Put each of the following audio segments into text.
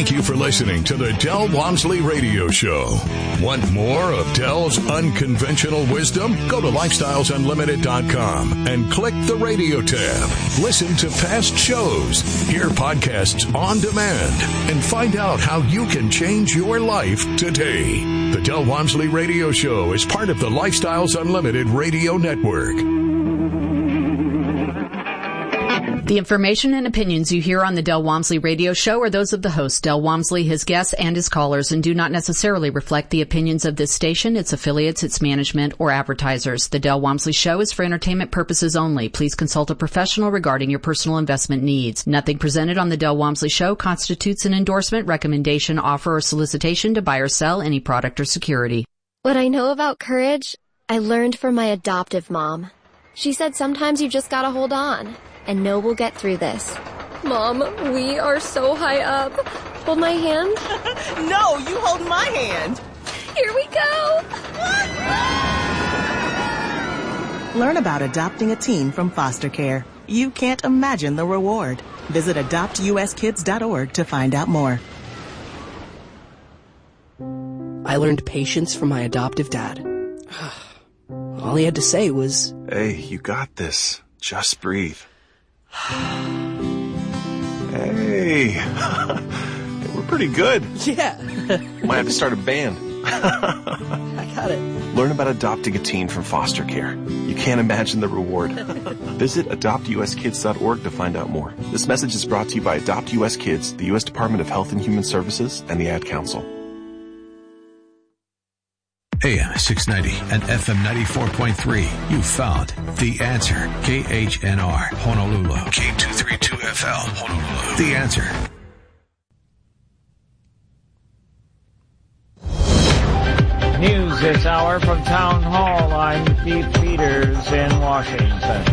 Thank you for listening to the Del Walmsley Radio Show. Want more of Del's unconventional wisdom? Go to lifestylesunlimited.com and click the radio tab. Listen to past shows, hear podcasts on demand, and find out how you can change your life today. The Del Walmsley Radio Show is part of the Lifestyles Unlimited Radio Network. The information and opinions you hear on the Del Walmsley Radio Show are those of the host, Del Walmsley, his guests, and his callers, and do not necessarily reflect the opinions of this station, its affiliates, its management, or advertisers. The Del Walmsley Show is for entertainment purposes only. Please consult a professional regarding your personal investment needs. Nothing presented on the Del Walmsley Show constitutes an endorsement, recommendation, offer, or solicitation to buy or sell any product or security. What I know about courage, I learned from my adoptive mom. She said sometimes you just gotta hold on and know we'll get through this. Mom, we are so high up. Hold my hand. No, you hold my hand. Here we go. Learn about adopting a teen from foster care. You can't imagine the reward. Visit adoptuskids.org to find out more. I learned patience from my adoptive dad. All he had to say was, "Hey, you got this. Just breathe." Hey, we're pretty good. Yeah. Might have to start a band. I got it. Learn about adopting a teen from foster care. You can't imagine the reward. Visit adoptuskids.org to find out more. This message is brought to you by Adopt US Kids, the U.S. Department of Health and Human Services, and the Ad Council. AM 690 and FM 94.3. You found The Answer. KHNR, Honolulu. K232FL, Honolulu. The Answer. News this hour from Town Hall. I'm Keith Peters in Washington.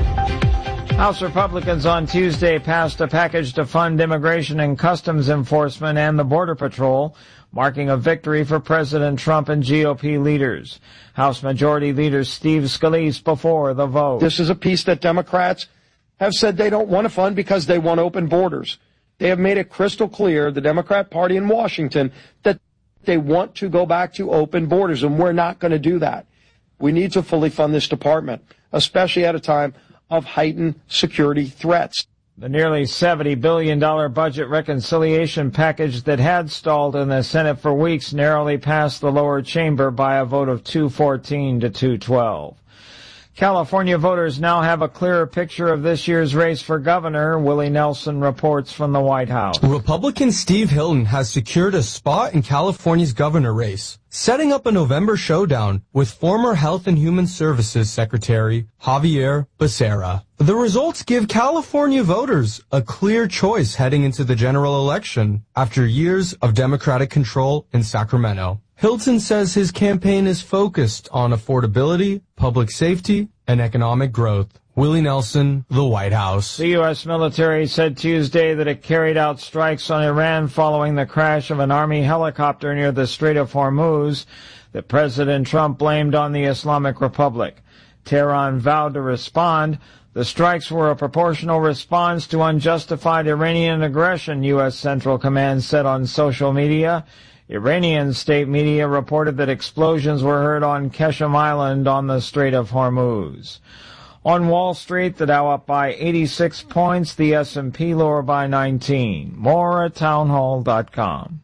House Republicans on Tuesday passed a package to fund immigration and customs enforcement and the Border Patrol, marking a victory for President Trump and GOP leaders. House Majority Leader Steve Scalise before the vote. This is a piece that Democrats have said they don't want to fund because they want open borders. They have made it crystal clear, the Democrat Party in Washington, that they want to go back to open borders, and we're not going to do that. We need to fully fund this department, especially at a time of heightened security threats. The nearly $70 billion budget reconciliation package that had stalled in the Senate for weeks narrowly passed the lower chamber by a vote of 214 to 212. California voters now have a clearer picture of this year's race for governor. Willie Nelson reports from the White House. Republican Steve Hilton has secured a spot in California's governor race, setting up a November showdown with former Health and Human Services Secretary Javier Becerra. The results give California voters a clear choice heading into the general election after years of Democratic control in Sacramento. Hilton says his campaign is focused on affordability, public safety, and economic growth. Willie Nelson, the White House. The U.S. military said Tuesday that it carried out strikes on Iran following the crash of an Army helicopter near the Strait of Hormuz that President Trump blamed on the Islamic Republic. Tehran vowed to respond. The strikes were a proportional response to unjustified Iranian aggression, U.S. Central Command said on social media. Iranian state media reported that explosions were heard on Keshem Island on the Strait of Hormuz. On Wall Street, the Dow up by 86 points, the S&P lower by 19. More at townhall.com.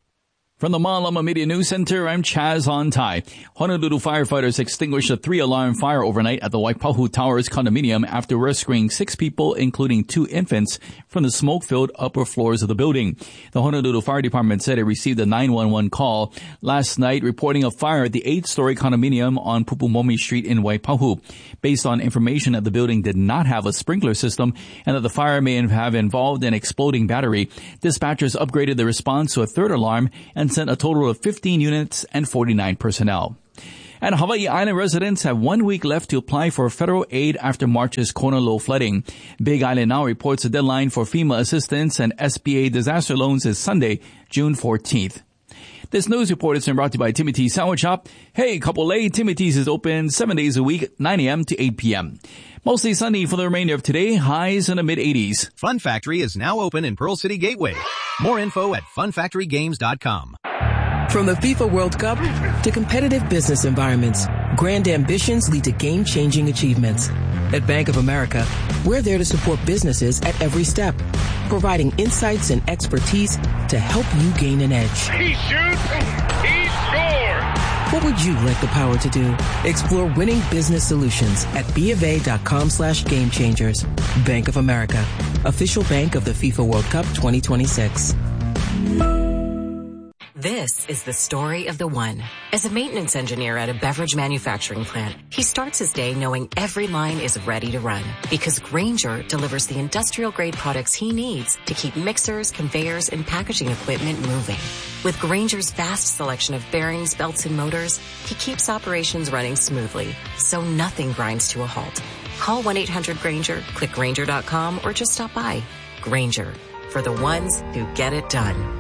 From the Malama Media News Center, I'm Chaz Ontai. Honolulu firefighters extinguished a 3-alarm fire overnight at the Waipahu Towers condominium after rescuing 6 people, including 2 infants, from the smoke-filled upper floors of the building. The Honolulu Fire Department said it received a 911 call last night reporting a fire at the 8-story condominium on Pupumomi Street in Waipahu. Based on information that the building did not have a sprinkler system and that the fire may have involved an exploding battery, dispatchers upgraded the response to a 3rd alarm and sent a total of 15 units and 49 personnel. And Hawaii Island residents have 1 week left to apply for federal aid after March's Kona low flooding. Big Island now reports the deadline for FEMA assistance and SBA disaster loans is Sunday, June 14th. This news report is brought to you by Timothy's Sandwich Shop. Hey, Kapolei, Timothy's is open 7 days a week, 9 a.m. to 8 p.m. Mostly sunny for the remainder of today, highs in the mid-80s. Fun Factory is now open in Pearl City Gateway. More info at funfactorygames.com. From the FIFA World Cup to competitive business environments, grand ambitions lead to game-changing achievements. At Bank of America, we're there to support businesses at every step, providing insights and expertise to help you gain an edge. He shoots, he scores! What would you like the power to do? Explore winning business solutions at BofA.com/gamechangers. Bank of America, official bank of the FIFA World Cup 2026. This is the story of the one. As a maintenance engineer at a beverage manufacturing plant, he starts his day knowing every line is ready to run because Grainger delivers the industrial-grade products he needs to keep mixers, conveyors, and packaging equipment moving. With Grainger's vast selection of bearings, belts, and motors, he keeps operations running smoothly, so nothing grinds to a halt. Call 1-800-GRAINGER, click Grainger.com, or just stop by. Grainger, for the ones who get it done.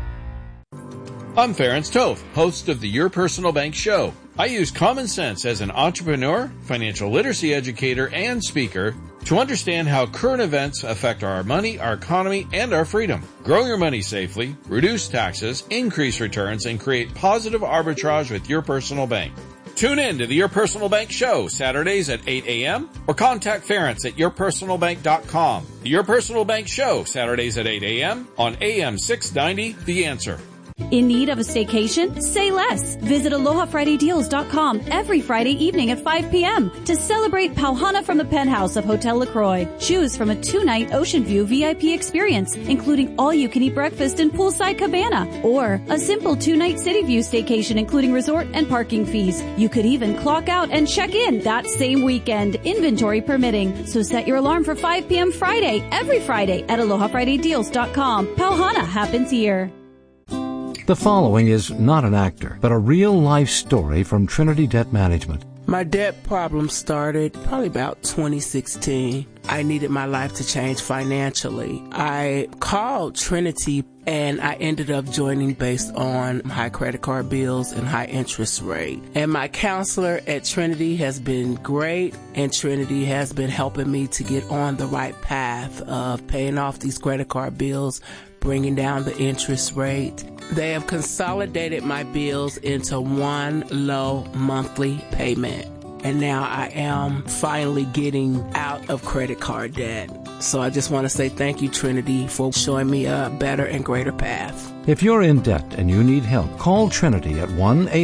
I'm Ferenc Toth, host of the Your Personal Bank Show. I use common sense as an entrepreneur, financial literacy educator, and speaker to understand how current events affect our money, our economy, and our freedom. Grow your money safely, reduce taxes, increase returns, and create positive arbitrage with Your Personal Bank. Tune in to the Your Personal Bank Show, Saturdays at 8 a.m. or contact Ferenc at yourpersonalbank.com. The Your Personal Bank Show, Saturdays at 8 a.m. on AM 690, The Answer. In need of a staycation? Say less. Visit AlohaFridayDeals.com every Friday evening at 5 p.m. to celebrate Pauhana from the penthouse of Hotel LaCroix. Choose from a 2-night Ocean View VIP experience, including all-you-can-eat breakfast and poolside cabana, or a simple 2-night City View staycation, including resort and parking fees. You could even clock out and check in that same weekend, inventory permitting. So set your alarm for 5 p.m. Friday, every Friday at AlohaFridayDeals.com. Pauhana happens here. The following is not an actor, but a real-life story from Trinity Debt Management. My debt problem started probably about 2016. I needed my life to change financially. I called Trinity and I ended up joining based on high credit card bills and high interest rate. And my counselor at Trinity has been great, and Trinity has been helping me to get on the right path of paying off these credit card bills, bringing down the interest rate. They have consolidated my bills into one low monthly payment. And now I am finally getting out of credit card debt. So I just want to say thank you, Trinity, for showing me a better and greater path. If you're in debt and you need help, call Trinity at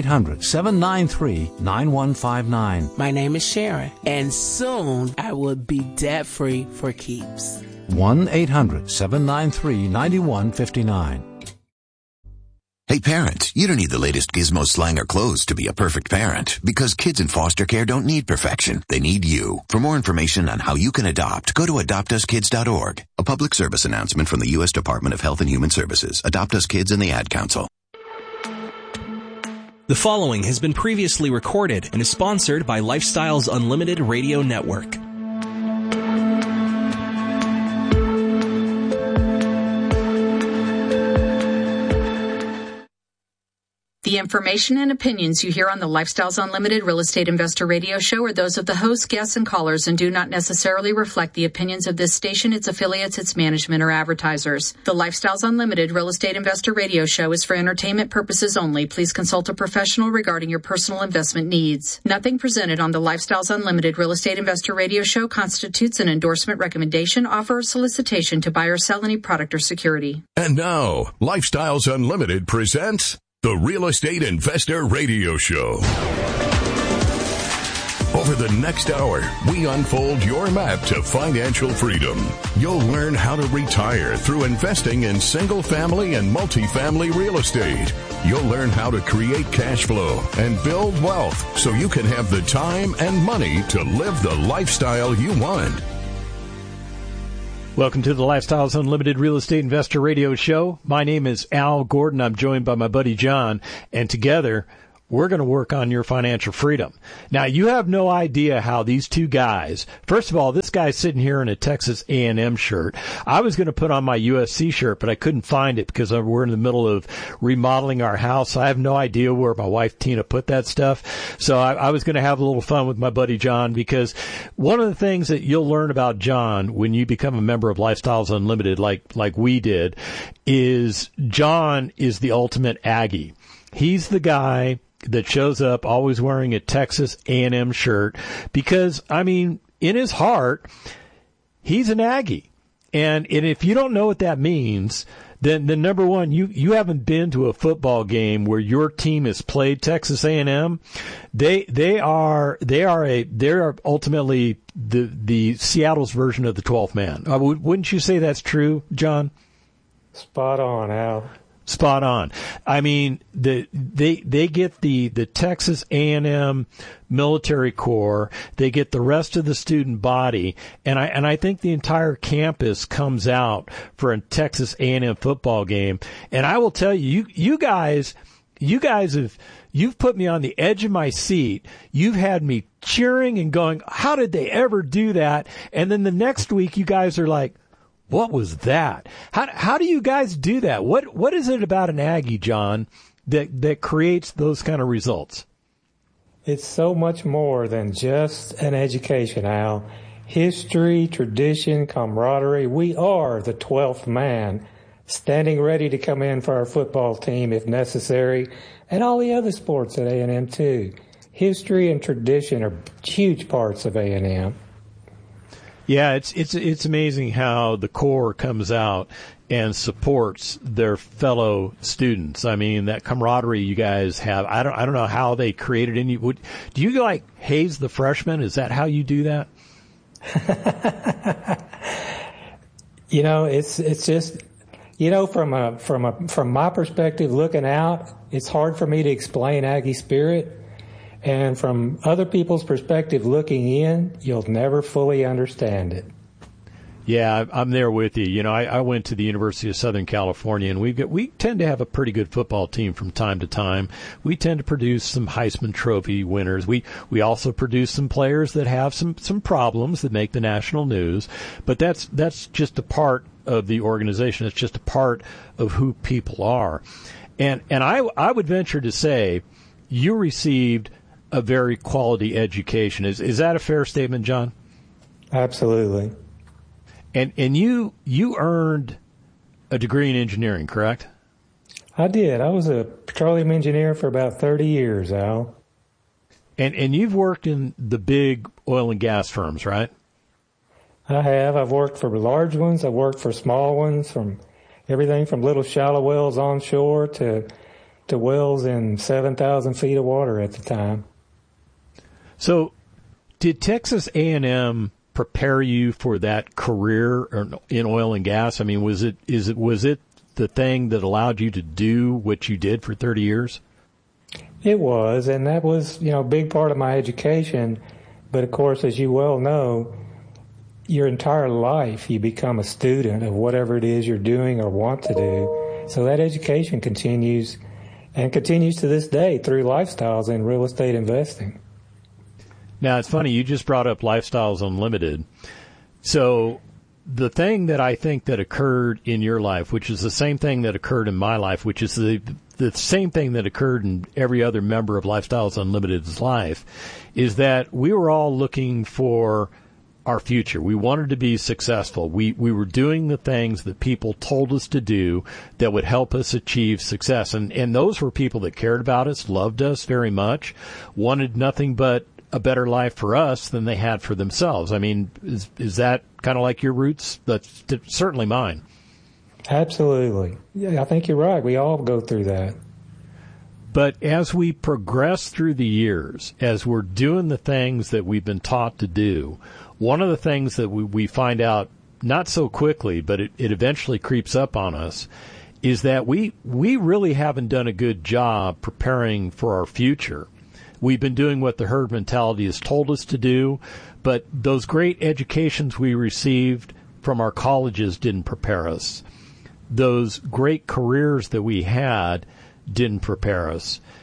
1-800-793-9159. My name is Sharon, and soon I will be debt-free for keeps. 1-800-793-9159. Hey parents, you don't need the latest gizmo, slang, or clothes to be a perfect parent, because kids in foster care don't need perfection. They need you. For more information on how you can adopt, go to adoptuskids.org. A public service announcement from the U.S. Department of Health and Human Services, Adopt Us Kids, and the Ad Council. The following has been previously recorded and is sponsored by Lifestyles Unlimited Radio Network. The information and opinions you hear on the Lifestyles Unlimited Real Estate Investor Radio Show are those of the host, guests, and callers and do not necessarily reflect the opinions of this station, its affiliates, its management, or advertisers. The Lifestyles Unlimited Real Estate Investor Radio Show is for entertainment purposes only. Please consult a professional regarding your personal investment needs. Nothing presented on the Lifestyles Unlimited Real Estate Investor Radio Show constitutes an endorsement, recommendation, offer, or solicitation to buy or sell any product or security. And now, Lifestyles Unlimited presents the Real Estate Investor Radio Show. Over the next hour, we unfold your map to financial freedom. You'll learn how to retire through investing in single-family and multifamily real estate. You'll learn how to create cash flow and build wealth so you can have the time and money to live the lifestyle you want. Welcome to the Lifestyles Unlimited Real Estate Investor Radio Show. My name is Al Gordon. I'm joined by my buddy John, and together we're going to work on your financial freedom. Now, you have no idea how these two guys, first of all, this guy's sitting here in a Texas A&M shirt. I was going to put on my USC shirt, but I couldn't find it because we're in the middle of remodeling our house. I have no idea where my wife Tina put that stuff. So I was going to have a little fun with my buddy John, because one of the things that you'll learn about John when you become a member of Lifestyles Unlimited, like we did, is John is the ultimate Aggie. He's the guy that shows up always wearing a Texas A&M shirt because, I mean, in his heart, he's an Aggie. And if you don't know what that means, then number one, you haven't been to a football game where your team has played Texas A&M. They are ultimately the Seattle's version of the 12th man. Wouldn't you say that's true, John? Spot on, Al. Spot on. I mean, they get the Texas A&M military corps. They get the rest of the student body, and I think the entire campus comes out for a Texas A&M football game. And I will tell you, you guys you've put me on the edge of my seat. You've had me cheering and going, how did they ever do that? And then the next week, you guys are like, what was that? How do you guys do that? What is it about an Aggie, John, that creates those kind of results? It's so much more than just an education, Al. History, tradition, camaraderie. We are the 12th man, standing ready to come in for our football team if necessary, and all the other sports at A&M too. History and tradition are huge parts of A&M. Yeah, it's amazing how the Corps comes out and supports their fellow students. I mean, that camaraderie you guys have. I don't know how they created any. Do you like haze the freshmen? Is that how you do that? You know, it's just, you know, from my perspective looking out, it's hard for me to explain Aggie spirit. And from other people's perspective looking in, you'll never fully understand it. Yeah, I'm there with you. You know, I went to the University of Southern California, and we tend to have a pretty good football team from time to time. We tend to produce some Heisman Trophy winners. We also produce some players that have some problems that make the national news. But that's just a part of the organization. It's just a part of who people are. And I would venture to say you received a very quality education. Is that a fair statement, John? Absolutely. And you earned a degree in engineering, correct? I did. I was a petroleum engineer for about 30 years, Al. And you've worked in the big oil and gas firms, right? I have. I've worked for large ones. I've worked for small ones, from everything from little shallow wells onshore to wells in 7,000 feet of water at the time. So did Texas A&M prepare you for that career in oil and gas? I mean, was it the thing that allowed you to do what you did for 30 years? It was, and that was, you know, a big part of my education. But of course, as you well know, your entire life you become a student of whatever it is you're doing or want to do. So that education continues and continues to this day through Lifestyles in real estate investing. Now, it's funny, you just brought up Lifestyles Unlimited. So the thing that I think that occurred in your life, which is the same thing that occurred in my life, which is the same thing that occurred in every other member of Lifestyles Unlimited's life, is that we were all looking for our future. We wanted to be successful. We were doing the things that people told us to do that would help us achieve success. And those were people that cared about us, loved us very much, wanted nothing but a better life for us than they had for themselves. I mean, is that kind of like your roots? That's certainly mine. Absolutely. Yeah, I think you're right. We all go through that. But as we progress through the years, as we're doing the things that we've been taught to do, one of the things that we find out, not so quickly, but it eventually creeps up on us, is that we really haven't done a good job preparing for our future. We've been doing what the herd mentality has told us to do, but those great educations we received from our colleges didn't prepare us. Those great careers that we had didn't prepare us.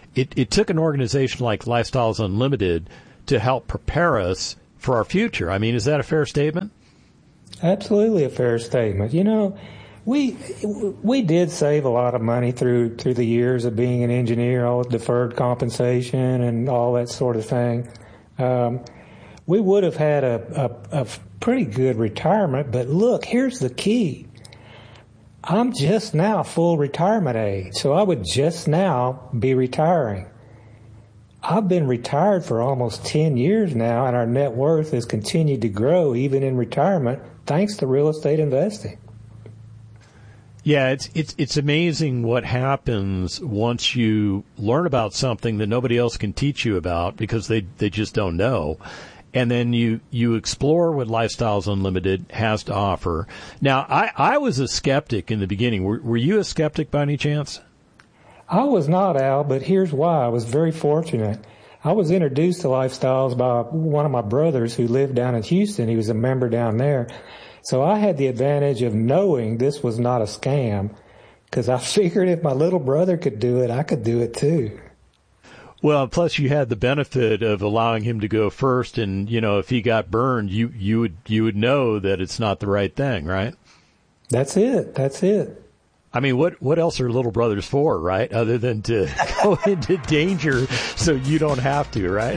it took an organization like Lifestyles Unlimited to help prepare us for our future. I mean, is that a fair statement? Absolutely a fair statement. You know, we did save a lot of money through the years of being an engineer, all deferred compensation and all that sort of thing. We would have had a pretty good retirement, but look, here's the key. I'm just now full retirement age, so I would just now be retiring. I've been retired for almost 10 years now, and our net worth has continued to grow even in retirement thanks to real estate investing. Yeah, it's amazing what happens once you learn about something that nobody else can teach you about because they just don't know. And then you explore what Lifestyles Unlimited has to offer. Now, I was a skeptic in the beginning. Were you a skeptic by any chance? I was not, Al, but here's why. I was very fortunate. I was introduced to Lifestyles by one of my brothers who lived down in Houston. He was a member down there. So I had the advantage of knowing this was not a scam because I figured if my little brother could do it, I could do it too. Well, plus you had the benefit of allowing him to go first, and you know if he got burned, you would know that it's not the right thing, right? That's it. I mean, what else are little brothers for, right? Other than to go into danger so you don't have to, right?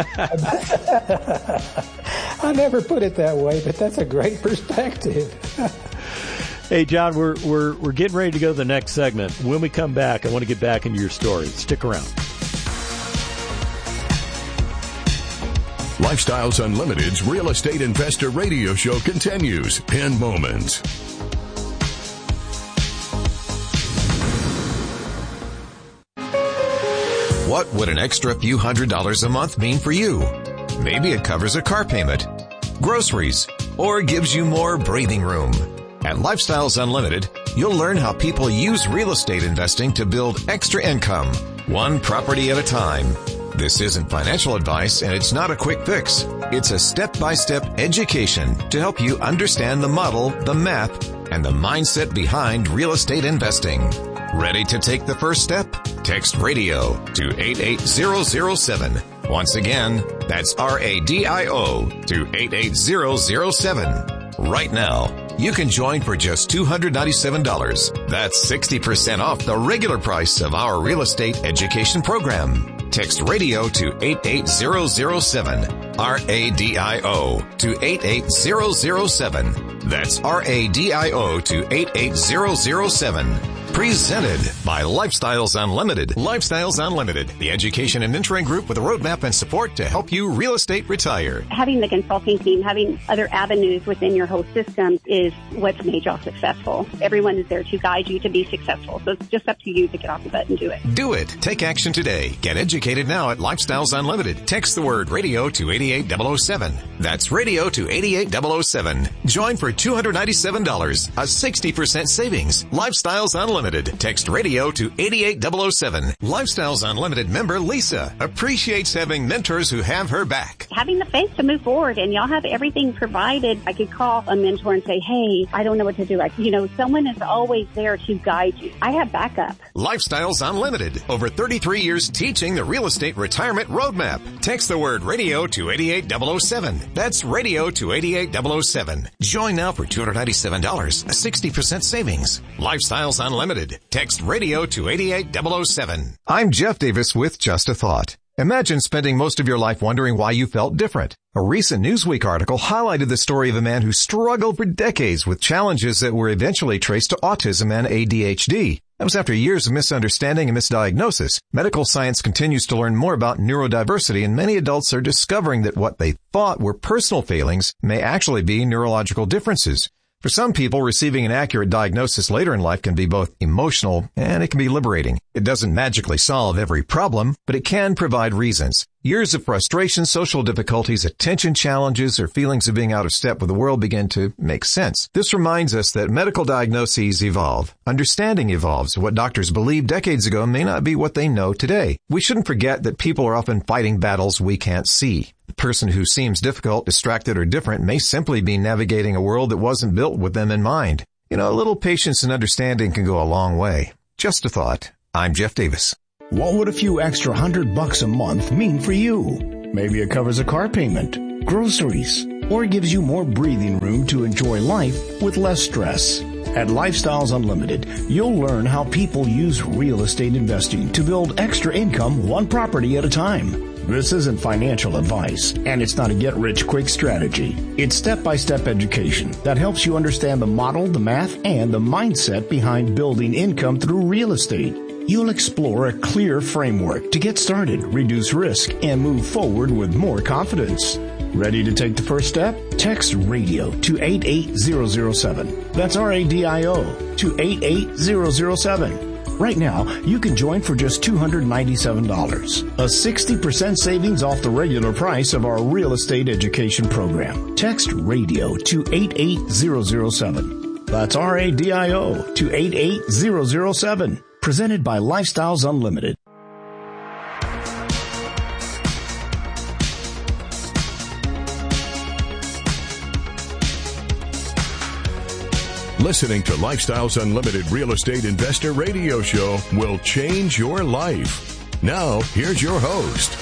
I never put it that way, but that's a great perspective. Hey, John, we're getting ready to go to the next segment. When we come back, I want to get back into your story. Stick around. Lifestyles Unlimited's Real Estate Investor Radio Show continues in moments. What would an extra few $100s a month mean for you? Maybe it covers a car payment, groceries, or gives you more breathing room. At Lifestyles Unlimited, you'll learn how people use real estate investing to build extra income, one property at a time. This isn't financial advice, and it's not a quick fix. It's a step-by-step education to help you understand the model, the math, and the mindset behind real estate investing. Ready to take the first step? Text RADIO to 88007. Once again, that's RADIO to 88007. Right now, you can join for just $297. That's 60% off the regular price of our real estate education program. Text RADIO to 88007. RADIO to 88007. That's RADIO to 88007. Presented by Lifestyles Unlimited. Lifestyles Unlimited, the education and mentoring group with a roadmap and support to help you real estate retire. Having the consulting team, having other avenues within your whole system is what's made y'all successful. Everyone is there to guide you to be successful. So it's just up to you to get off the butt and do it. Do it. Take action today. Get educated now at Lifestyles Unlimited. Text the word RADIO to 88007. That's RADIO to 88007. Join for $297, a 60% savings. Lifestyles Unlimited. Text RADIO to 88007. Lifestyles Unlimited member Lisa appreciates having mentors who have her back. Having the faith to move forward, and y'all have everything provided. I could call a mentor and say, hey, I don't know what to do. Someone is always there to guide you. I have backup. Lifestyles Unlimited. Over 33 years teaching the real estate retirement roadmap. Text the word RADIO to 88007. That's RADIO to 88007. Join now for $297, a 60% savings. Lifestyles Unlimited. Text RADIO to 88007. I'm Jeff Davis with Just a Thought. Imagine spending most of your life wondering why you felt different. A recent Newsweek article highlighted the story of a man who struggled for decades with challenges that were eventually traced to autism and ADHD. That was after years of misunderstanding and misdiagnosis. Medical science continues to learn more about neurodiversity, and many adults are discovering that what they thought were personal failings may actually be neurological differences. For some people, receiving an accurate diagnosis later in life can be both emotional and it can be liberating. It doesn't magically solve every problem, but it can provide reasons. Years of frustration, social difficulties, attention challenges, or feelings of being out of step with the world begin to make sense. This reminds us that medical diagnoses evolve. Understanding evolves. What doctors believed decades ago may not be what they know today. We shouldn't forget that people are often fighting battles we can't see. The person who seems difficult, distracted, or different may simply be navigating a world that wasn't built with them in mind. A little patience and understanding can go a long way. Just a thought. I'm Jeff Davis. What would a few extra $100 a month mean for you? Maybe it covers a car payment, groceries, or gives you more breathing room to enjoy life with less stress. At Lifestyles Unlimited, you'll learn how people use real estate investing to build extra income one property at a time. This isn't financial advice, and it's not a get-rich-quick strategy. It's step-by-step education that helps you understand the model, the math, and the mindset behind building income through real estate. You'll explore a clear framework to get started, reduce risk, and move forward with more confidence. Ready to take the first step? Text RADIO to 88007. That's RADIO to 88007. Right now, you can join for just $297, a 60% savings off the regular price of our real estate education program. Text RADIO to 88007. That's RADIO to 88007. Presented by Lifestyles Unlimited. Listening to Lifestyles Unlimited Real Estate Investor Radio Show will change your life. Now, here's your host.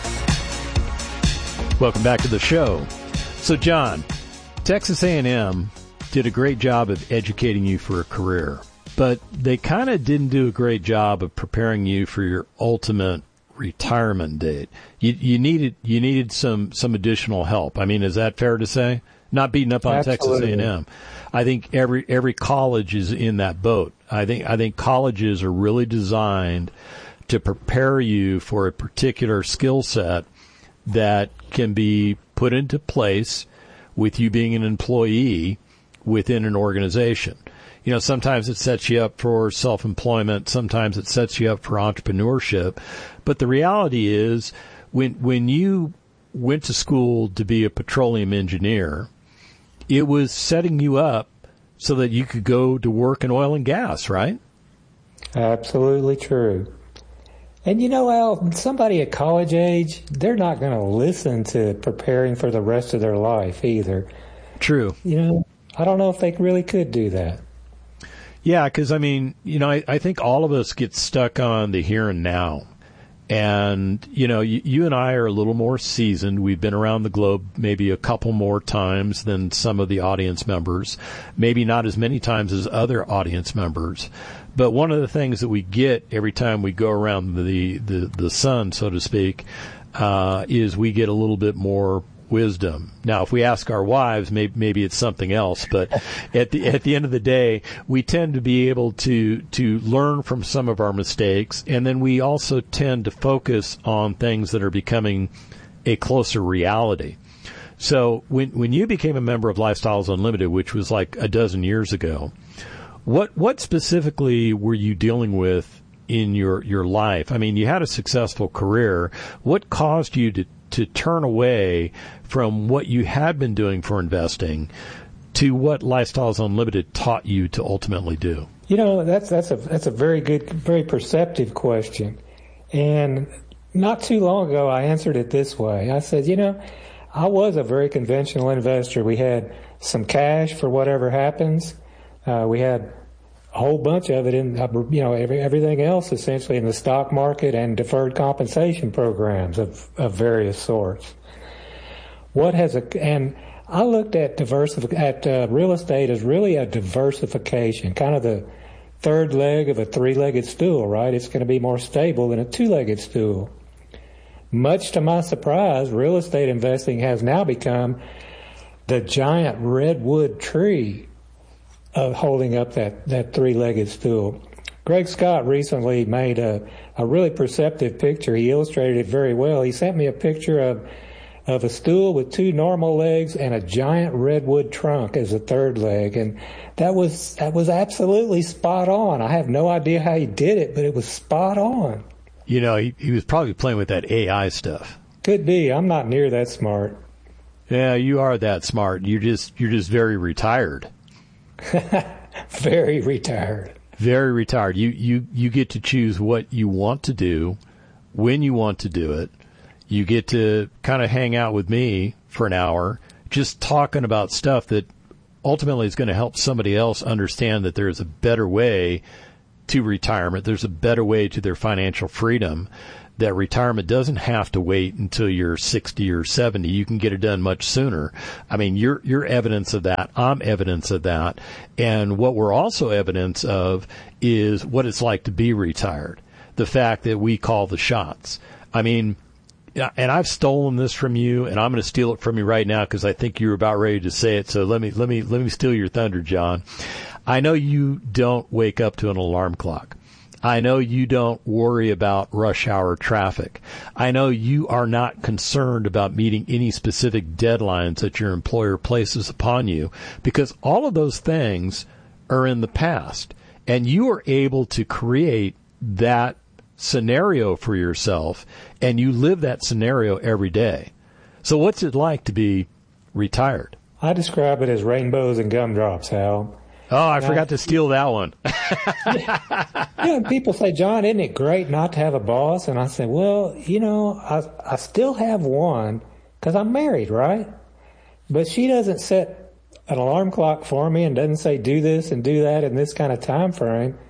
Welcome back to the show. So, John, Texas A&M did a great job of educating you for a career, but they kind of didn't do a great job of preparing you for your ultimate retirement date. You needed some additional help. I mean, is that fair to say? Not beating up on Absolutely. Texas A&M. I think every college is in that boat. I think colleges are really designed to prepare you for a particular skill set that can be put into place with you being an employee within an organization. You know, sometimes it sets you up for self-employment. Sometimes it sets you up for entrepreneurship. But the reality is when you went to school to be a petroleum engineer, it was setting you up so that you could go to work in oil and gas, right? Absolutely true. And you know, Al, somebody at college age, they're not going to listen to preparing for the rest of their life either. True. You know, I don't know if they really could do that. Yeah, because, I mean, you know, I think all of us get stuck on the here and now. And, you know, you and I are a little more seasoned. We've been around the globe maybe a couple more times than some of the audience members, maybe not as many times as other audience members. But one of the things that we get every time we go around the sun, so to speak, is we get a little bit more wisdom. Now, if we ask our wives, maybe it's something else. But at the end of the day, we tend to be able to learn from some of our mistakes, and then we also tend to focus on things that are becoming a closer reality. So when you became a member of Lifestyles Unlimited, which was like a dozen years ago, what specifically were you dealing with in your life? I mean, you had a successful career. What caused you to turn away from what you had been doing for investing to what Lifestyles Unlimited taught you to ultimately do? You know, that's a very good, very perceptive question. And not too long ago, I answered it this way. I said, you know, I was a very conventional investor. We had some cash for whatever happens. We had a whole bunch of it in, you know, everything else essentially in the stock market and deferred compensation programs of various sorts. And I looked at real estate as really a diversification, kind of the third leg of a three-legged stool, right? It's going to be more stable than a two-legged stool. Much to my surprise, real estate investing has now become the giant redwood tree of holding up that three-legged stool. Greg Scott recently made a really perceptive picture. He illustrated it very well. He sent me a picture of a stool with two normal legs and a giant redwood trunk as a third leg, and that was absolutely spot on. I have no idea how he did it, but it was spot on. You know, he was probably playing with that AI stuff. Could be. I'm not near that smart. Yeah, you are that smart. You're just very retired. Very retired. Very retired. You get to choose what you want to do, when you want to do it. You get to kind of hang out with me for an hour, just talking about stuff that ultimately is going to help somebody else understand that there's a better way to retirement. There's a better way to their financial freedom, that retirement doesn't have to wait until you're 60 or 70. You can get it done much sooner. I mean, you're evidence of that. I'm evidence of that. And what we're also evidence of is what it's like to be retired. The fact that we call the shots. I mean, and I've stolen this from you, and I'm going to steal it from you right now because I think you're about ready to say it. So let me steal your thunder, John. I know you don't wake up to an alarm clock. I know you don't worry about rush hour traffic. I know you are not concerned about meeting any specific deadlines that your employer places upon you, because all of those things are in the past, and you are able to create that scenario for yourself, and you live that scenario every day. So what's it like to be retired? I describe it as rainbows and gumdrops, Hal. Oh, I forgot to steal that one. And people say, John, isn't it great not to have a boss? And I say, well, I still have one because I'm married, right? But she doesn't set an alarm clock for me and doesn't say do this and do that in this kind of time frame.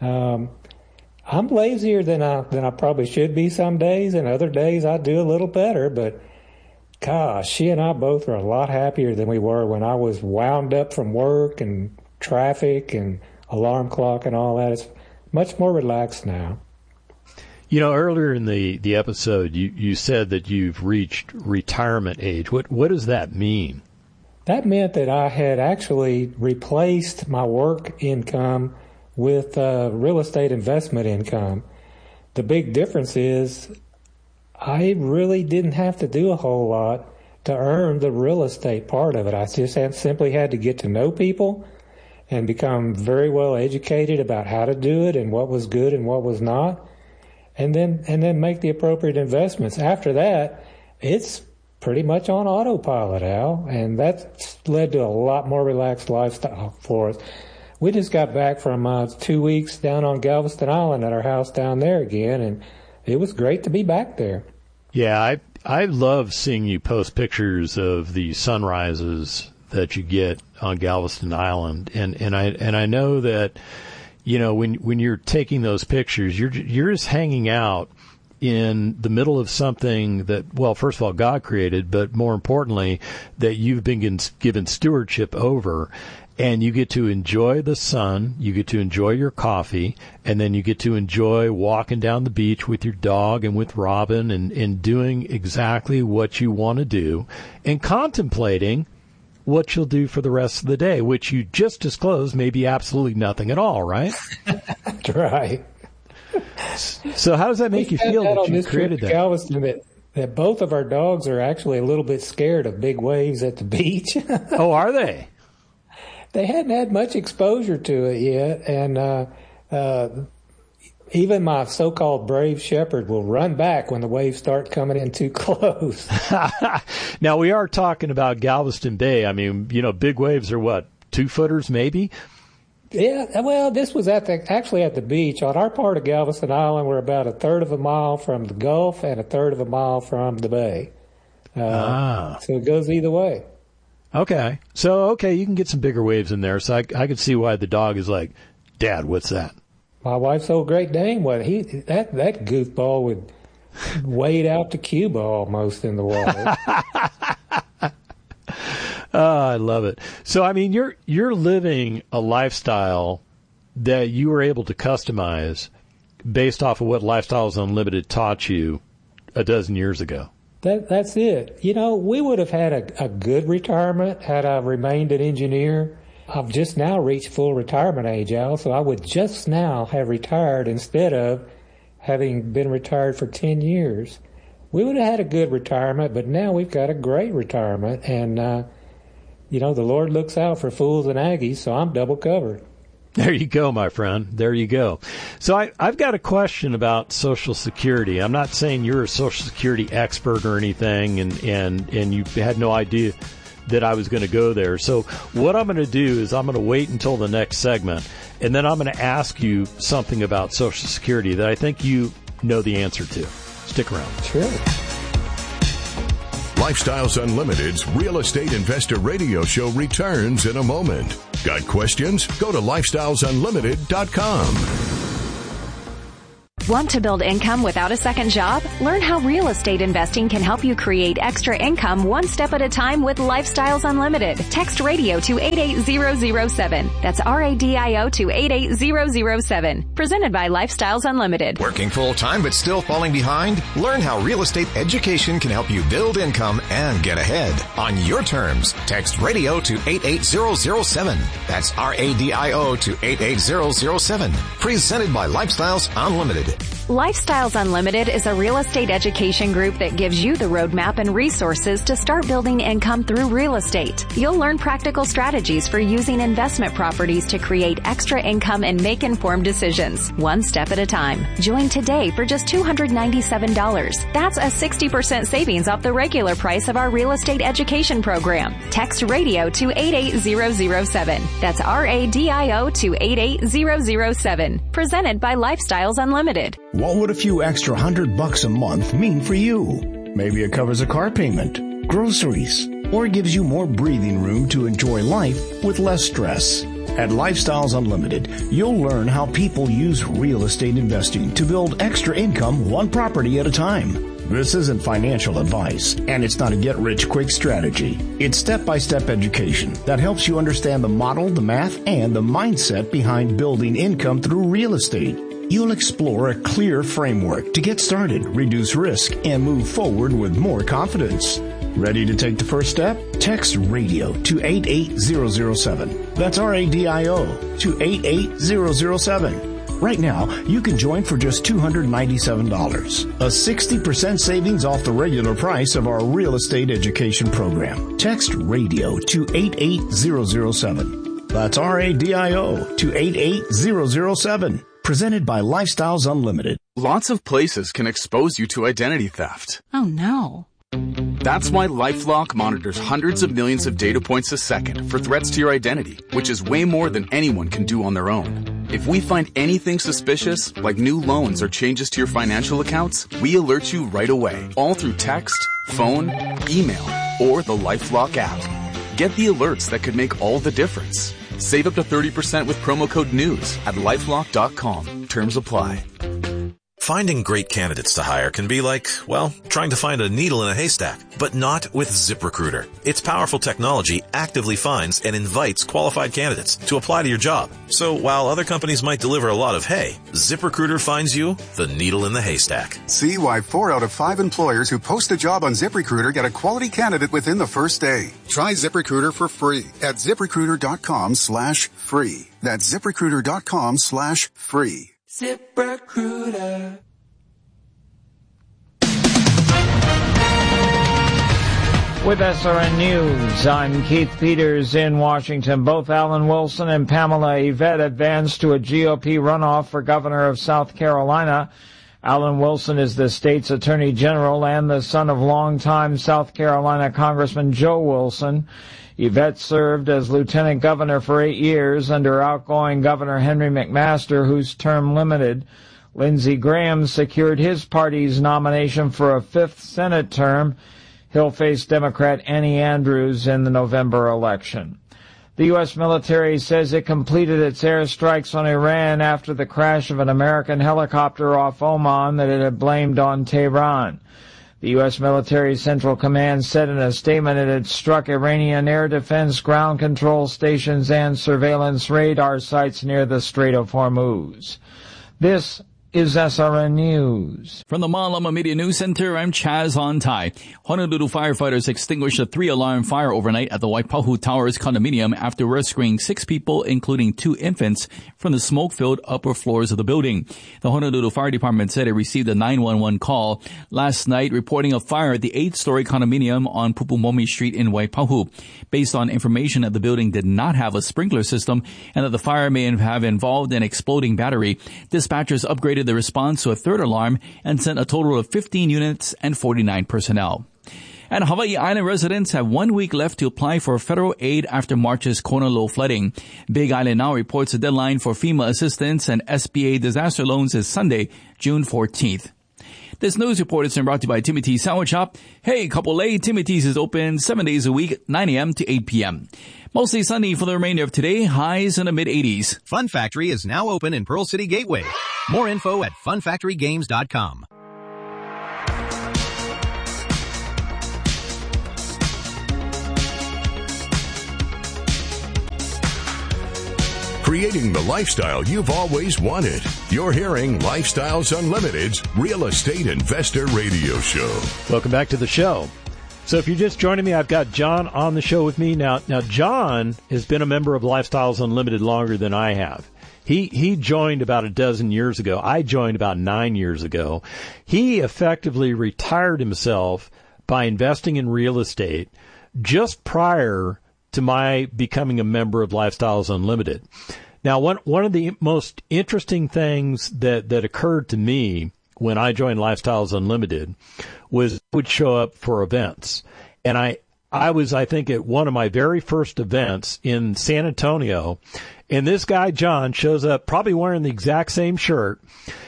I'm lazier than I probably should be some days, and other days I do a little better. But gosh, she and I both are a lot happier than we were when I was wound up from work and traffic and alarm clock and all that. It's much more relaxed now. Earlier in the episode, you said that you've reached retirement age. What does that mean? That meant that I had actually replaced my work income with real estate investment income. The big difference is I really didn't have to do a whole lot to earn the real estate part of it. I just simply had to get to know people and become very well educated about how to do it and what was good and what was not, and then make the appropriate investments. After that, it's pretty much on autopilot, Al, and that's led to a lot more relaxed lifestyle for us. We just got back from 2 weeks down on Galveston Island at our house down there again, and it was great to be back there. Yeah, I love seeing you post pictures of the sunrises that you get on Galveston Island, and I know that when you're taking those pictures, you're just hanging out in the middle of something that, well, first of all, God created, but more importantly, that you've been given stewardship over. And you get to enjoy the sun, you get to enjoy your coffee, and then you get to enjoy walking down the beach with your dog and with Robin and doing exactly what you want to do and contemplating what you'll do for the rest of the day, which you just disclosed may be absolutely nothing at all, right? Right. So how does that make you feel that you created that? Galveston, that both of our dogs are actually a little bit scared of big waves at the beach. Oh, are they? They hadn't had much exposure to it yet, and even my so-called brave shepherd will run back when the waves start coming in too close. Now, we are talking about Galveston Bay. I mean, big waves are what, 2-footers maybe? Yeah, well, this was actually at the beach. On our part of Galveston Island, we're about a third of a mile from the Gulf and a third of a mile from the bay. So it goes either way. Okay. So, you can get some bigger waves in there. So I could see why the dog is like, Dad, what's that? My wife's old Great Dane, that goofball would wade out to Cuba almost in the water. Oh, I love it. So, I mean, you're living a lifestyle that you were able to customize based off of what Lifestyles Unlimited taught you a dozen years ago. That's it. We would have had a good retirement had I remained an engineer. I've just now reached full retirement age, Al, so I would just now have retired instead of having been retired for 10 years. We would have had a good retirement, but now we've got a great retirement, and, the Lord looks out for fools and Aggies, so I'm double covered. There you go, my friend. There you go. So I've got a question about Social Security. I'm not saying you're a Social Security expert or anything, and you had no idea that I was going to go there. So what I'm going to do is I'm going to wait until the next segment, and then I'm going to ask you something about Social Security that I think you know the answer to. Stick around. Sure. Lifestyles Unlimited's Real Estate Investor Radio Show returns in a moment. Got questions? Go to lifestylesunlimited.com. Want to build income without a second job? Learn how real estate investing can help you create extra income one step at a time with Lifestyles Unlimited. Text radio to 88007. That's RADIO to 88007. Presented by Lifestyles Unlimited. Working full-time but still falling behind? Learn how real estate education can help you build income and get ahead. On your terms, text radio to 88007. That's RADIO to 88007. Presented by Lifestyles Unlimited. Lifestyles Unlimited is a real estate education group that gives you the roadmap and resources to start building income through real estate. You'll learn practical strategies for using investment properties to create extra income and make informed decisions, one step at a time. Join today for just $297. That's a 60% savings off the regular price of our real estate education program. Text radio to 88007. That's RADIO to 88007. Presented by Lifestyles Unlimited. What would a few extra $100 a month mean for you? Maybe it covers a car payment, groceries, or gives you more breathing room to enjoy life with less stress. At Lifestyles Unlimited, you'll learn how people use real estate investing to build extra income one property at a time. This isn't financial advice, and it's not a get-rich-quick strategy. It's step-by-step education that helps you understand the model, the math, and the mindset behind building income through real estate. You'll explore a clear framework to get started, reduce risk, and move forward with more confidence. Ready to take the first step? Text radio to 88007. That's RADIO to 88007. Right now, you can join for just $297, a 60% savings off the regular price of our real estate education program. Text radio to 88007. That's RADIO to 88007. Presented by Lifestyles Unlimited. Lots of places can expose you to identity theft. Oh no. That's why LifeLock monitors hundreds of millions of data points a second for threats to your identity, which is way more than anyone can do on their own. If we find anything suspicious, like new loans or changes to your financial accounts, we alert you right away, all through text, phone, email, or the LifeLock app. Get the alerts that could make all the difference. Save up to 30% with promo code NEWS at LifeLock.com. Terms apply. Finding great candidates to hire can be like, well, trying to find a needle in a haystack, but not with ZipRecruiter. Its powerful technology actively finds and invites qualified candidates to apply to your job. So while other companies might deliver a lot of hay, ZipRecruiter finds you the needle in the haystack. See why 4 out of 5 employers who post a job on ZipRecruiter get a quality candidate within the first day. Try ZipRecruiter for free at ZipRecruiter.com/free. That's ZipRecruiter.com/free. ZipRecruiter. With SRN News, I'm Keith Peters in Washington. Both Alan Wilson and Pamela Yvette advanced to a GOP runoff for governor of South Carolina. Alan Wilson is the state's attorney general and the son of longtime South Carolina Congressman Joe Wilson. Yvette served as lieutenant governor for 8 years under outgoing Governor Henry McMaster, whose term limited. Lindsey Graham secured his party's nomination for a 5th Senate term. He'll face Democrat Annie Andrews in the November election. The U.S. military says it completed its airstrikes on Iran after the crash of an American helicopter off Oman that it had blamed on Tehran. The U.S. military Central Command said in a statement it had struck Iranian air defense, ground control stations, and surveillance radar sites near the Strait of Hormuz. This is SRN News. From the Malama Media News Center, I'm Chaz Ontai. Honolulu firefighters extinguished a 3-alarm fire overnight at the Waipahu Towers condominium after rescuing 6 people, including 2 infants, from the smoke-filled upper floors of the building. The Honolulu Fire Department said it received a 911 call last night reporting a fire at the 8-story condominium on Pupumomi Street in Waipahu. Based on information that the building did not have a sprinkler system and that the fire may have involved an exploding battery, dispatchers upgraded the response to a 3rd alarm and sent a total of 15 units and 49 personnel. And Hawaii Island residents have 1 week left to apply for federal aid after March's Kona low flooding. Big Island now reports the deadline for FEMA assistance and SBA disaster loans is Sunday, June 14th. This news report is brought to you by Timothy's Sandwich Shop. Hey, Kapolei, Timothy's is open 7 days a week, 9 a.m. to 8 p.m. Mostly sunny for the remainder of today, highs in the mid-80s. Fun Factory is now open in Pearl City Gateway. More info at funfactorygames.com. Creating the lifestyle you've always wanted. You're hearing Lifestyles Unlimited's Real Estate Investor Radio Show. Welcome back to the show. So if you're just joining me, I've got John on the show with me now. Now, John has been a member of Lifestyles Unlimited longer than I have. He joined about a dozen years ago. I joined about 9 years ago. He effectively retired himself by investing in real estate just prior to my becoming a member of Lifestyles Unlimited. Now, one of the most interesting things that occurred to me when I joined Lifestyles Unlimited was I would show up for events. And I was, I think, at one of my very first events in San Antonio, and this guy, John, shows up probably wearing the exact same shirt,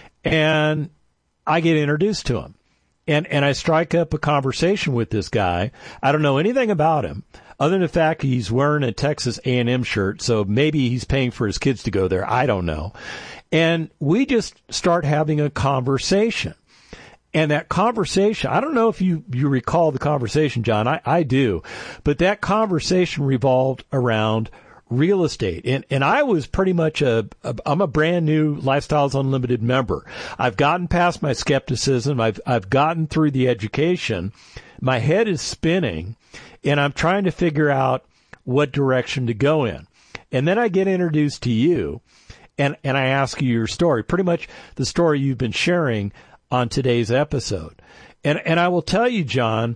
and I get introduced to him. And I strike up a conversation with this guy. I don't know anything about him, other than the fact he's wearing a Texas A&M shirt, so maybe he's paying for his kids to go there. I don't know. And we just start having a conversation. And that conversation, I don't know if you recall the conversation, John. I do. But that conversation revolved around real estate. And I was pretty much I'm a brand new Lifestyles Unlimited member. I've gotten past my skepticism. I've gotten through the education. My head is spinning, and I'm trying to figure out what direction to go in. And then I get introduced to you, and I ask you your story, pretty much the story you've been sharing on today's episode. And I will tell you, John,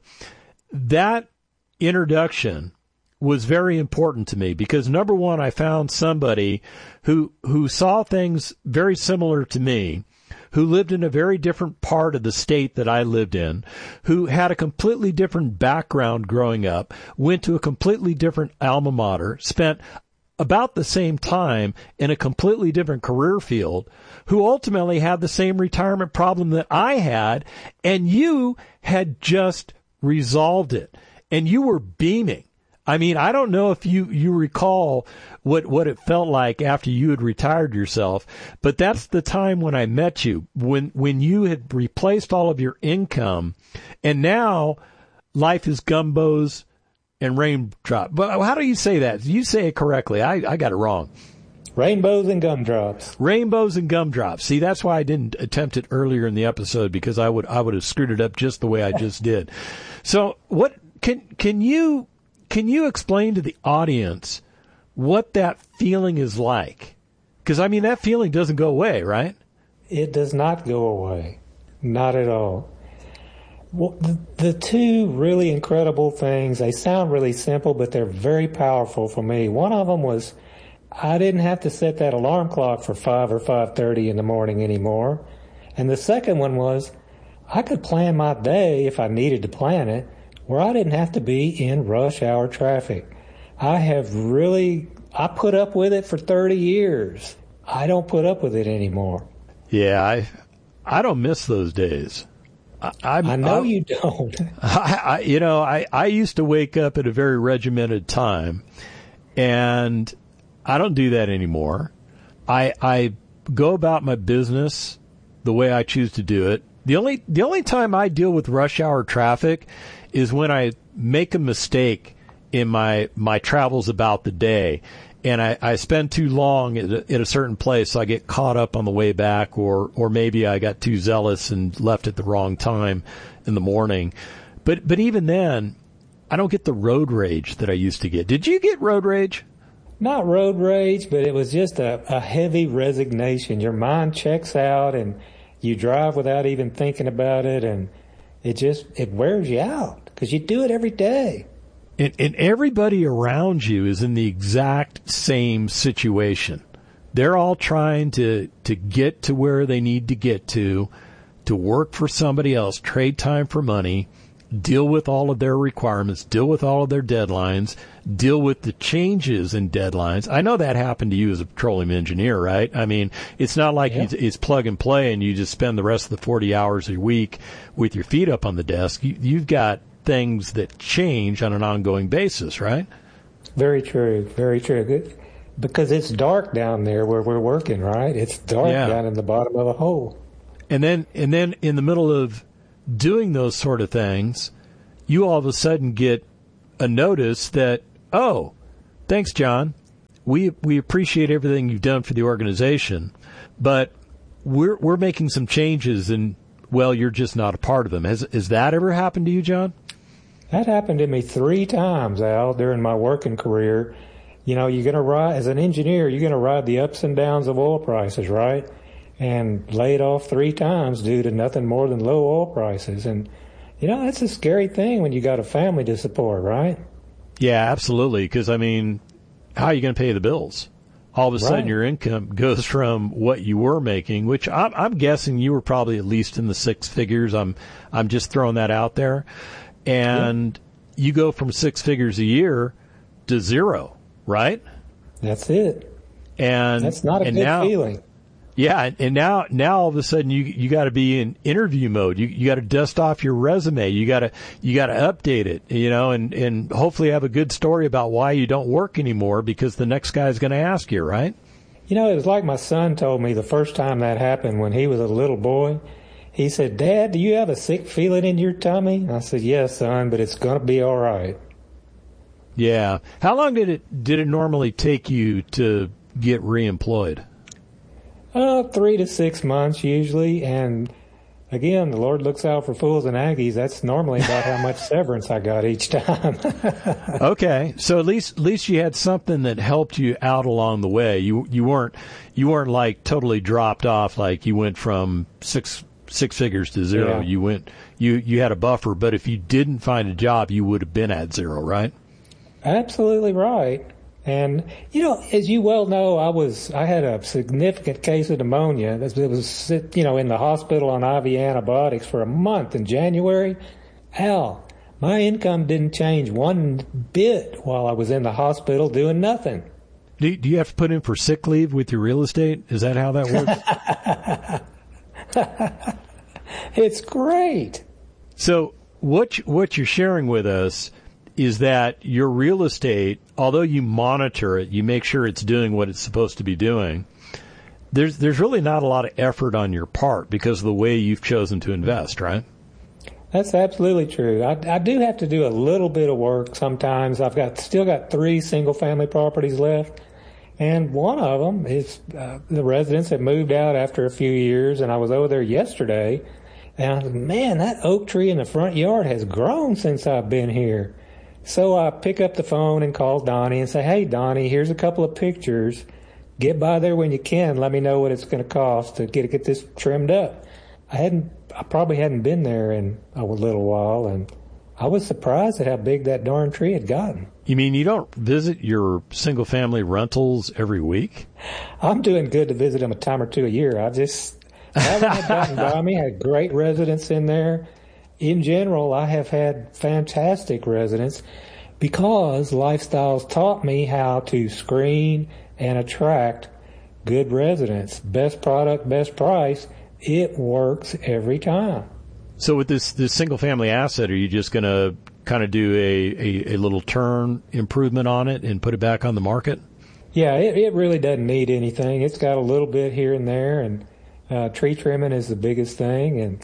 that introduction was very important to me because, number one, I found somebody who saw things very similar to me, who lived in a very different part of the state that I lived in, who had a completely different background growing up, went to a completely different alma mater, spent about the same time in a completely different career field, who ultimately had the same retirement problem that I had, and you had just resolved it, and you were beaming. I mean, I don't know if you recall what it felt like after you had retired yourself, but that's the time when I met you, when you had replaced all of your income, and now life is gumbos and raindrop. But how do you say that? You say it correctly. I got it wrong. Rainbows and gumdrops. Rainbows and gumdrops. See, that's why I didn't attempt it earlier in the episode, because I would have screwed it up just the way I just did. So, what can you explain to the audience what that feeling is like? Because I mean, that feeling doesn't go away, right? It does not go away. Not at all. Well, the two really incredible things, they sound really simple, but they're very powerful for me. One of them was I didn't have to set that alarm clock for 5 or 5:30 in the morning anymore. And the second one was I could plan my day if I needed to plan it, where I didn't have to be in rush hour traffic. I put up with it for 30 years. I don't put up with it anymore. Yeah, I don't miss those days. I know you don't. I used to wake up at a very regimented time, and I don't do that anymore. I go about my business the way I choose to do it. The only time I deal with rush hour traffic is when I make a mistake in my travels about the day, and I spend too long at a certain place, so I get caught up on the way back, or maybe I got too zealous and left at the wrong time in the morning. But even then, I don't get the road rage that I used to get. Did you get road rage? Not road rage, but it was just a heavy resignation. Your mind checks out, and you drive without even thinking about it, and it wears you out because you do it every day. And everybody around you is in the exact same situation. They're all trying to get to where they need to get to work for somebody else, trade time for money, deal with all of their requirements, deal with all of their deadlines, deal with the changes in deadlines. I know that happened to you as a petroleum engineer, right? I mean, it's not like it's plug and play and you just spend the rest of the 40 hours a week with your feet up on the desk. You've got things that change on an ongoing basis, right? Very true. Very true. Because it's dark down there where we're working, right? It's dark down in the bottom of a hole. And then in the middle of doing those sort of things, you all of a sudden get a notice that, oh, thanks, John. We appreciate everything you've done for the organization, but we're making some changes, and well, you're just not a part of them. Has that ever happened to you, John? That happened to me 3 times, Al, during my working career. You know, you're going to ride, as an engineer, you're going to ride the ups and downs of oil prices, right? And laid off 3 times due to nothing more than low oil prices. And, you know, that's a scary thing when you got a family to support, right? Yeah, absolutely. Because, I mean, how are you going to pay the bills? All of a sudden your income goes from what you were making, which I'm guessing you were probably at least in the 6 figures. I'm just throwing that out there. And you go from 6 figures a year to 0, right? That's it. And that's not a good feeling. Yeah, and now all of a sudden you got to be in interview mode. You got to dust off your resume. You got to update it, you know, and hopefully have a good story about why you don't work anymore, because the next guy's going to ask you, right? You know, it was like my son told me the first time that happened when he was a little boy. He said, "Dad, do you have a sick feeling in your tummy?" I said, "Yes, son, but it's going to be all right." Yeah. How long did it normally take you to get reemployed? 3 to 6 months usually, and again, the Lord looks out for fools and Aggies. That's normally about how much severance I got each time. Okay, so at least you had something that helped you out along the way. You weren't like totally dropped off, like you went from six figures to 0. Yeah. You had a buffer, but if you didn't find a job, you would have been at 0, right? Absolutely right. And, you know, as you well know, I had a significant case of pneumonia. It was, you know, in the hospital on IV antibiotics for a month in January. Al, my income didn't change one bit while I was in the hospital doing nothing. Do you have to put in for sick leave with your real estate? Is that how that works? It's great. So what you're sharing with us is that your real estate, although you monitor it, you make sure it's doing what it's supposed to be doing, there's really not a lot of effort on your part because of the way you've chosen to invest, right? That's absolutely true. I do have to do a little bit of work sometimes. I've still got 3 single-family properties left, and one of them is the residents have moved out after a few years, and I was over there yesterday, and I was, man, that oak tree in the front yard has grown since I've been here. So I pick up the phone and call Donnie and say, "Hey, Donnie, here's a couple of pictures. Get by there when you can. Let me know what it's going to cost to get this trimmed up." I probably hadn't been there in a little while, and I was surprised at how big that darn tree had gotten. You mean you don't visit your single-family rentals every week? I'm doing good to visit them a time or 2 a year. I haven't gotten by me. I had great residents in there. In general, I have had fantastic residents because Lifestyles taught me how to screen and attract good residents. Best product, best price. It works every time. So with this single-family asset, are you just going to kind of do a little turn improvement on it and put it back on the market? Yeah, it really doesn't need anything. It's got a little bit here and there, and tree trimming is the biggest thing,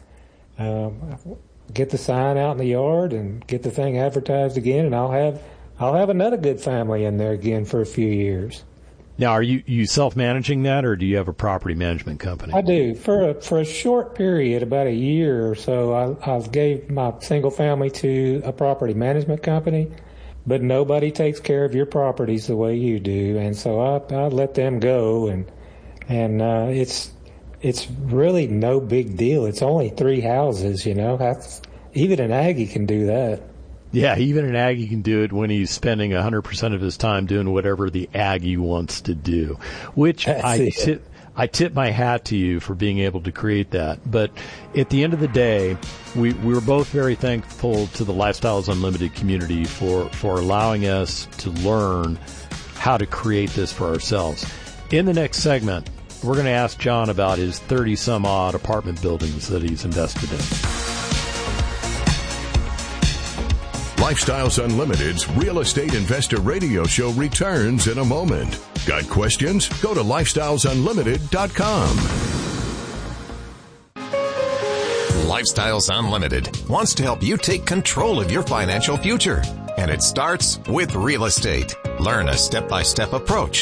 and get the sign out in the yard and get the thing advertised again, and I'll have another good family in there again for a few years. Now, are you self-managing that, or do you have a property management company? I do. For a short period, about a year or so, I gave my single family to a property management company, but nobody takes care of your properties the way you do, and so I let them go, and it's really no big deal. It's only 3 houses, you know. Even an Aggie can do that. Yeah, even an Aggie can do it when he's spending 100% of his time doing whatever the Aggie wants to do, which I tip my hat to you for being able to create that. But at the end of the day, we were both very thankful to the Lifestyles Unlimited community for allowing us to learn how to create this for ourselves. In the next segment, we're going to ask John about his 30-some-odd apartment buildings that he's invested in. Lifestyles Unlimited's Real Estate Investor Radio Show returns in a moment. Got questions? Go to lifestylesunlimited.com. Lifestyles Unlimited wants to help you take control of your financial future. And it starts with real estate. Learn a step-by-step approach